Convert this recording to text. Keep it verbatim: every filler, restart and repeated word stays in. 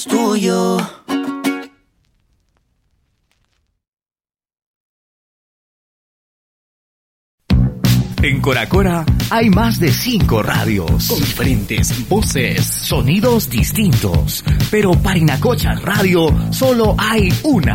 tuyo. En Cora Cora hay más de cinco radios, con diferentes voces, sonidos distintos. Pero para Inacocha Radio solo hay una.